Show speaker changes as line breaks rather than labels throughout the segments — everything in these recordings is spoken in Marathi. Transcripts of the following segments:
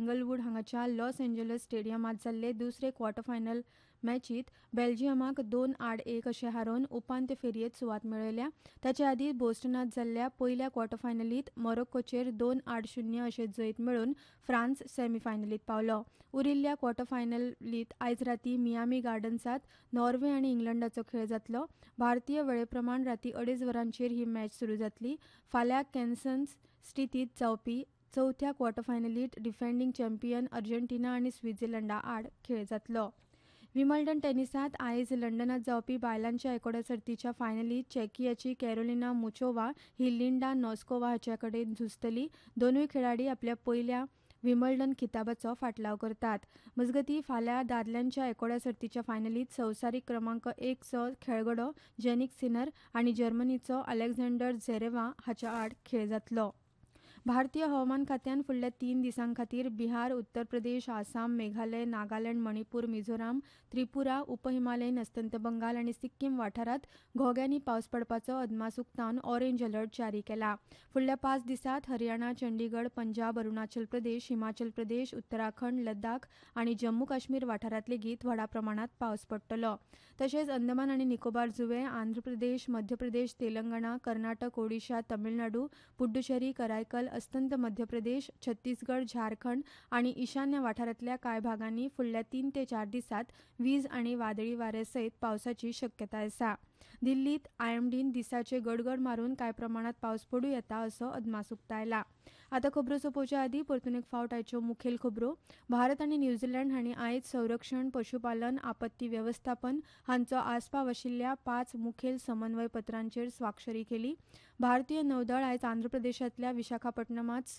इंगलवूड हांगाच्या लॉस एंजलस स्टेडियमात जाल्ले दुसरे क्वॉर्टर फायनल मॅचीत बेल्जियमाक 2-1 अशें हारोवन उपांत्य फेरयेत सुवात मेळयल्या. ताचे आदीं बोस्टनात जाल्ल्या पयल्या क्वॉर्टर फायनलींत मोरक्कोचेर 2-0 अशें जैत मेळोवन फ्रांस सेमीफायनलींत पावलो. उरिल्ल्या क्वॉर्टर फायनलींत आयज रातीं मियामी गार्डन्सांत नॉर्वे आनी इंग्लंडाचो खेळ जातलो. भारतीय वेळेप्रमाण रातीं 2:30 वरांचेर ही मॅच सुरू जातली. फाल्यां कॅन्सस सिटींत जावपी चवथ्या क्वॉर्टर फायनलींत डिफेंडिंग चॅम्पियन अर्जेंटिना आनी स्वित्झर्लंडा आड खेळ जातलो. विम्बल्डन टेनिसांत आयज लंडनात जावपी बायलांच्या एकोड्या सर्तीच्या फायनलींत चेकियाची कॅरोलिना मुचोवा ही लिंडा नॉस्कोवा हाचे कडेन झुजतली. दोनूय खेळाडी आपल्या पयल्या विम्बल्डन खिताबाचो फाटलाव करतात. मजगतीं फाल्यां दादल्यांच्या एकोड्या सर्तीच्या फायनलींत संवसारीक क्रमांक 1 चो खेळगडो जॅनिक सिनर आनी जर्मनीचो अलेक्झांडर झवेरेव हाच्या आड खेळ जातलो. भारतीय हवामान खात्यान फुडल्या 3 दिसां खातीर बिहार, उत्तर प्रदेश, आसाम, मेघालय, नागालँड, मणिपूर, मिझोराम, त्रिपुरा, उपहिमालयीन अस्तंत बंगाल आनी सिक्कीम वाठारांत घोग्यांनी पावस पडपाचो अदमास उक्तावन ऑरेंज अलर्ट जारी केला. फुडल्या 5 दिसांत हरियाणा, चंडीगढ, पंजाब, अरुणाचल प्रदेश, हिमाचल प्रदेश, उत्तराखंड, लडाख आनी जम्मू काश्मीर वाठारांत लेगीत व्हड प्रमाणांत पावस पडटलो. तशेंच अंदमान आनी निकोबार जुंवे, आंध्र प्रदेश, मध्य प्रदेश, तेलंगणा, कर्नाटक, ओडिशा, तमिळनाडू, पुड्डुचेरी, करायकल, अस्तंत मध्य प्रदेश, छत्तीसगड, झारखंड आनी ईशान्य वाठारांतल्या कांय भागांनी फुडल्या 3 ते 4 दिसांत वीज आनी वादळी वारे सयत पावसाची शक्यताय आसा. दिल्लीत आयएमडीन दिसाचे गडगड मारून कांय प्रमाणांत पावस पडूं येता असो अदमास उक्तायला. आतां खबरो सोंपोवचे आदीं परतून एक फावट आयच्यो मुखेल खबरो. भारत आनी न्यूझीलंड हांणी आयज संरक्षण, पशुपालन, आपत्ती वेवस्थापन हांचो आस्पाव आशिल्ल्या 5 मुखेल समन्वय पत्रांचेर स्वाक्षरी केली. भारतीय नौदळ आयज आंध्र प्रदेशांतल्या विशाखापट्टणमांत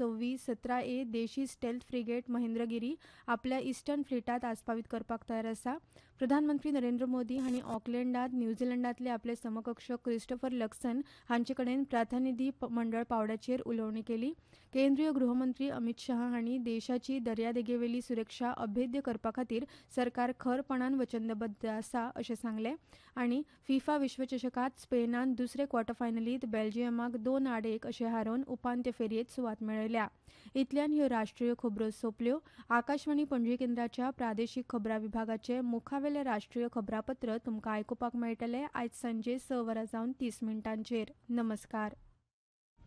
17A देशी स्टेल्थ फ्रिगेट महेंद्रगिरी आपल्या इस्टर्न फ्लिटांत आस्पावीत करपाक तयार आसा. प्रधानमंत्री नरेंद्र मोदी हांणी ऑकलँडांत न्यूझीलंडांतले आपले समकक्ष क्रिस्टोफर लक्सन हांचे कडेन प्रतिनिधी मंडळ पावड्याचेर उलोवणी केली. केंद्रीय गृहमंत्री अमित शाह हांणी देशाची दर्यादेगेवेली सुरक्षा अभेद्य करपा खातीर सरकार खरपणान वचनबद्ध आसा अशें सांगलें. आनी फिफा विश्वचषकांत स्पेनान दुसरे क्वॉर्टर फायनलींत बेल्जियमाक 2-1 अशें हारोवन उपांत्य फेरयेत सुवात मेळयल्या. इतल्यान ह्यो राष्ट्रीय खबरो सोंपल्यो. आकाशवाणी पणजी केंद्राच्या प्रादेशीक खबरां विभागाचे मुखावेले राष्ट्रीय खबरापत्र तुमकां आयकुपाक मेळटले आयज सांजे 6:30 नमस्कार.